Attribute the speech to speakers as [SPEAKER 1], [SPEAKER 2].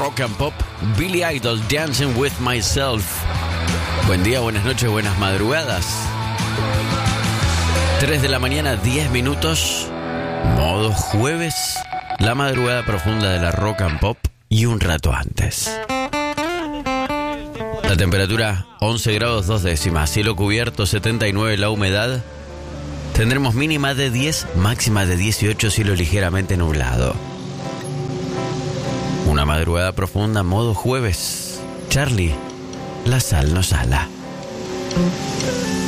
[SPEAKER 1] Rock and Pop, Billy Idol, Dancing with Myself. Buen día, buenas noches, buenas madrugadas. 3 de la mañana, 10 minutos. Modo jueves. La madrugada profunda de la Rock and Pop y un rato antes. La temperatura 11 grados 2 décimas. Cielo cubierto 79 la humedad. Tendremos mínima de 10, máxima de 18, cielo ligeramente nublado. Una madrugada profunda, modo jueves. Charlie, la sal no sala.